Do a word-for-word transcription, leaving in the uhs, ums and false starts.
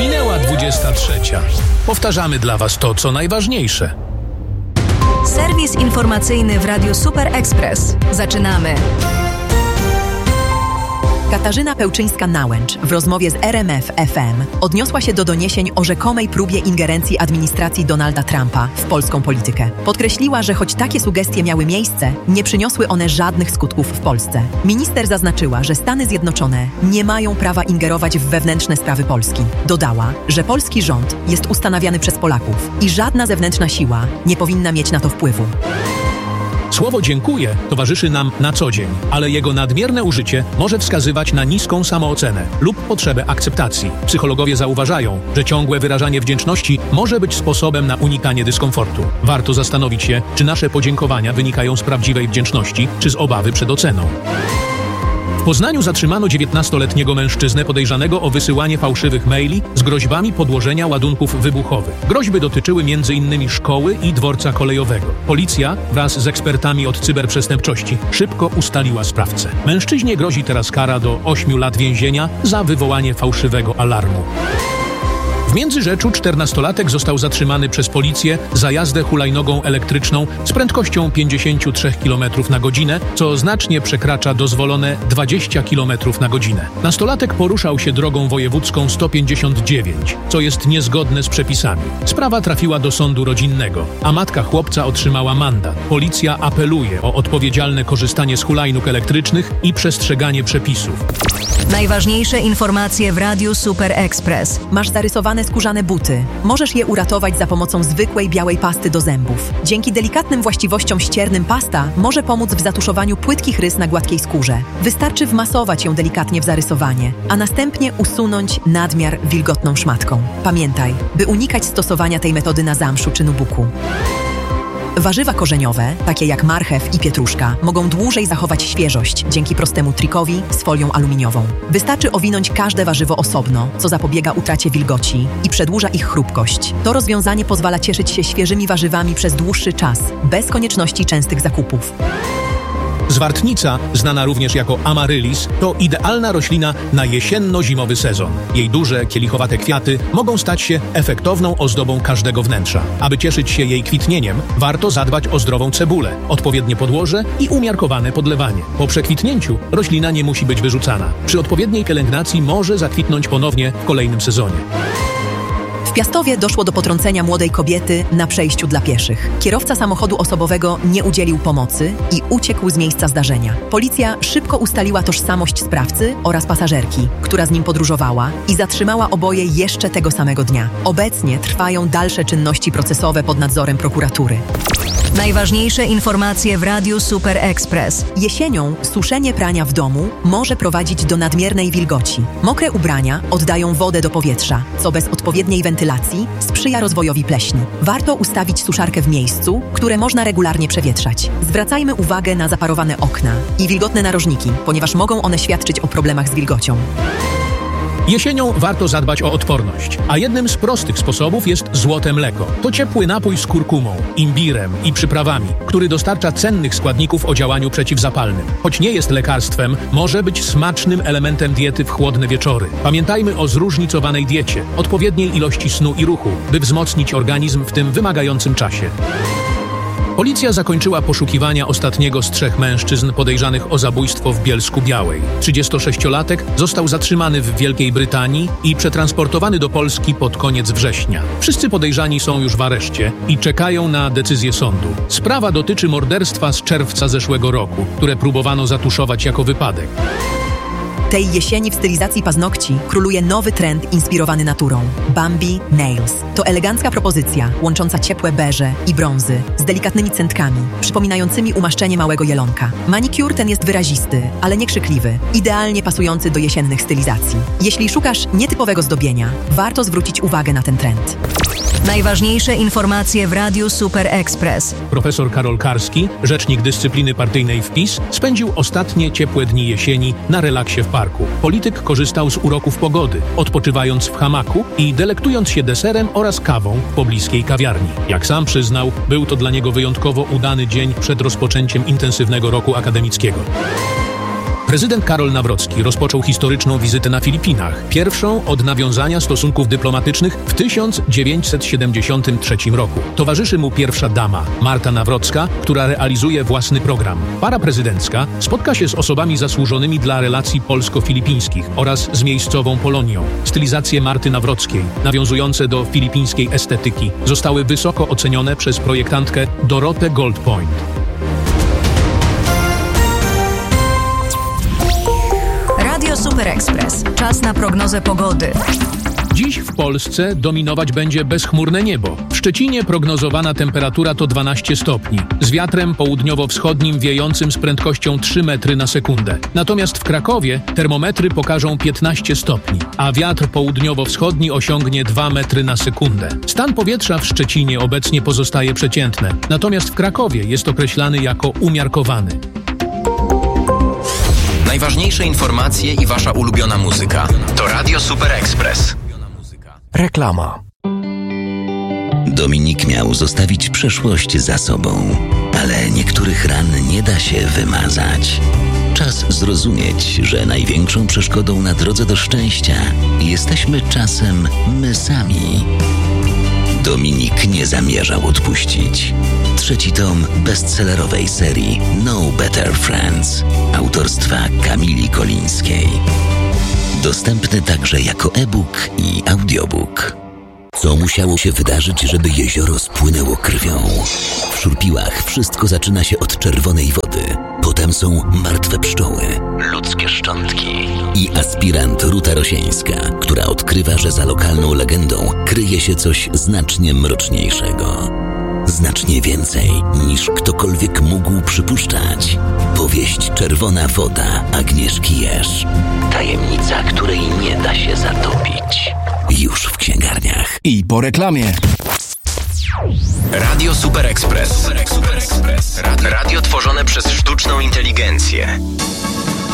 Minęła dwudziesta trzecia. Powtarzamy dla Was to, co najważniejsze. Serwis informacyjny w Radiu Super Express. Zaczynamy. Katarzyna Pełczyńska-Nałęcz w rozmowie z R M F F M odniosła się do doniesień o rzekomej próbie ingerencji administracji Donalda Trumpa w polską politykę. Podkreśliła, że choć takie sugestie miały miejsce, nie przyniosły one żadnych skutków w Polsce. Minister zaznaczyła, że Stany Zjednoczone nie mają prawa ingerować w wewnętrzne sprawy Polski. Dodała, że polski rząd jest ustanawiany przez Polaków i żadna zewnętrzna siła nie powinna mieć na to wpływu. Słowo dziękuję towarzyszy nam na co dzień, ale jego nadmierne użycie może wskazywać na niską samoocenę lub potrzebę akceptacji. Psychologowie zauważają, że ciągłe wyrażanie wdzięczności może być sposobem na unikanie dyskomfortu. Warto zastanowić się, czy nasze podziękowania wynikają z prawdziwej wdzięczności, czy z obawy przed oceną. W Poznaniu zatrzymano dziewiętnastoletniego mężczyznę podejrzanego o wysyłanie fałszywych maili z groźbami podłożenia ładunków wybuchowych. Groźby dotyczyły między innymi szkoły i dworca kolejowego. Policja wraz z ekspertami od cyberprzestępczości szybko ustaliła sprawcę. Mężczyźnie grozi teraz kara do ośmiu lat więzienia za wywołanie fałszywego alarmu. W Międzyrzeczu czternastolatek został zatrzymany przez policję za jazdę hulajnogą elektryczną z prędkością pięćdziesiąt trzy kilometry na godzinę, co znacznie przekracza dozwolone dwadzieścia kilometrów na godzinę. Nastolatek poruszał się drogą wojewódzką sto pięćdziesiąt dziewięć, co jest niezgodne z przepisami. Sprawa trafiła do sądu rodzinnego, a matka chłopca otrzymała mandat. Policja apeluje o odpowiedzialne korzystanie z hulajnóg elektrycznych i przestrzeganie przepisów. Najważniejsze informacje w Radiu Super Express. Masz zarysowane skórzane buty. Możesz je uratować za pomocą zwykłej białej pasty do zębów. Dzięki delikatnym właściwościom ściernym pasta może pomóc w zatuszowaniu płytkich rys na gładkiej skórze. Wystarczy wmasować ją delikatnie w zarysowanie, a następnie usunąć nadmiar wilgotną szmatką. Pamiętaj, by unikać stosowania tej metody na zamszu czy nubuku. Warzywa korzeniowe, takie jak marchew i pietruszka, mogą dłużej zachować świeżość dzięki prostemu trikowi z folią aluminiową. Wystarczy owinąć każde warzywo osobno, co zapobiega utracie wilgoci i przedłuża ich chrupkość. To rozwiązanie pozwala cieszyć się świeżymi warzywami przez dłuższy czas, bez konieczności częstych zakupów. Zwartnica, znana również jako amaryllis, to idealna roślina na jesienno-zimowy sezon. Jej duże, kielichowate kwiaty mogą stać się efektowną ozdobą każdego wnętrza. Aby cieszyć się jej kwitnieniem, warto zadbać o zdrową cebulę, odpowiednie podłoże i umiarkowane podlewanie. Po przekwitnięciu roślina nie musi być wyrzucana. Przy odpowiedniej pielęgnacji może zakwitnąć ponownie w kolejnym sezonie. W Piastowie doszło do potrącenia młodej kobiety na przejściu dla pieszych. Kierowca samochodu osobowego nie udzielił pomocy i uciekł z miejsca zdarzenia. Policja szybko ustaliła tożsamość sprawcy oraz pasażerki, która z nim podróżowała, i zatrzymała oboje jeszcze tego samego dnia. Obecnie trwają dalsze czynności procesowe pod nadzorem prokuratury. Najważniejsze informacje w Radiu Super Express. Jesienią suszenie prania w domu może prowadzić do nadmiernej wilgoci. Mokre ubrania oddają wodę do powietrza, co bez odpowiedniej wentylacji sprzyja rozwojowi pleśni. Warto ustawić suszarkę w miejscu, które można regularnie przewietrzać. Zwracajmy uwagę na zaparowane okna i wilgotne narożniki, ponieważ mogą one świadczyć o problemach z wilgocią. Jesienią warto zadbać o odporność, a jednym z prostych sposobów jest złote mleko. To ciepły napój z kurkumą, imbirem i przyprawami, który dostarcza cennych składników o działaniu przeciwzapalnym. Choć nie jest lekarstwem, może być smacznym elementem diety w chłodne wieczory. Pamiętajmy o zróżnicowanej diecie, odpowiedniej ilości snu i ruchu, by wzmocnić organizm w tym wymagającym czasie. Policja zakończyła poszukiwania ostatniego z trzech mężczyzn podejrzanych o zabójstwo w Bielsku-Białej. trzydziestosześciolatek został zatrzymany w Wielkiej Brytanii i przetransportowany do Polski pod koniec września. Wszyscy podejrzani są już w areszcie i czekają na decyzję sądu. Sprawa dotyczy morderstwa z czerwca zeszłego roku, które próbowano zatuszować jako wypadek. Tej jesieni w stylizacji paznokci króluje nowy trend inspirowany naturą. Bambi Nails. To elegancka propozycja łącząca ciepłe beże i brązy z delikatnymi centkami, przypominającymi umaszczenie małego jelonka. Manikur ten jest wyrazisty, ale nie krzykliwy, idealnie pasujący do jesiennych stylizacji. Jeśli szukasz nietypowego zdobienia, warto zwrócić uwagę na ten trend. Najważniejsze informacje w Radiu Super Express. Profesor Karol Karski, rzecznik dyscypliny partyjnej w PiS, spędził ostatnie ciepłe dni jesieni na relaksie w parku. Polityk korzystał z uroków pogody, odpoczywając w hamaku i delektując się deserem oraz kawą w pobliskiej kawiarni. Jak sam przyznał, był to dla niego wyjątkowo udany dzień przed rozpoczęciem intensywnego roku akademickiego. Prezydent Karol Nawrocki rozpoczął historyczną wizytę na Filipinach, pierwszą od nawiązania stosunków dyplomatycznych w tysiąc dziewięćset siedemdziesiątym trzecim roku. Towarzyszy mu pierwsza dama, Marta Nawrocka, która realizuje własny program. Para prezydencka spotka się z osobami zasłużonymi dla relacji polsko-filipińskich oraz z miejscową Polonią. Stylizacje Marty Nawrockiej, nawiązujące do filipińskiej estetyki, zostały wysoko ocenione przez projektantkę Dorotę Goldpoint. Radio Super Express. Czas na prognozę pogody. Dziś w Polsce dominować będzie bezchmurne niebo. W Szczecinie prognozowana temperatura to dwanaście stopni, z wiatrem południowo-wschodnim wiejącym z prędkością trzy metry na sekundę. Natomiast w Krakowie termometry pokażą piętnaście stopni, a wiatr południowo-wschodni osiągnie dwa metry na sekundę. Stan powietrza w Szczecinie obecnie pozostaje przeciętny, natomiast w Krakowie jest określany jako umiarkowany. Najważniejsze informacje i wasza ulubiona muzyka to Radio Super Express. Reklama. Dominik miał zostawić przeszłość za sobą, ale niektórych ran nie da się wymazać. Czas zrozumieć, że największą przeszkodą na drodze do szczęścia jesteśmy czasem my sami. Dominik nie zamierzał odpuścić. Trzeci tom bestsellerowej serii No Better Friends autorstwa Kamili Kolińskiej. Dostępny także jako e-book i audiobook. Co musiało się wydarzyć, żeby jezioro spłynęło krwią? W Szurpiłach wszystko zaczyna się od czerwonej wody. Potem są martwe pszczoły, ludzkie szczątki i aspirant Ruta Rosieńska, która odkrywa, że za lokalną legendą kryje się coś znacznie mroczniejszego. Znacznie więcej niż ktokolwiek mógł przypuszczać. Powieść Czerwona woda Agnieszki Jerz. Tajemnica, której nie da się zatopić. Już w księgarniach. I po reklamie. Radio Super Express. Radio tworzone przez sztuczną inteligencję.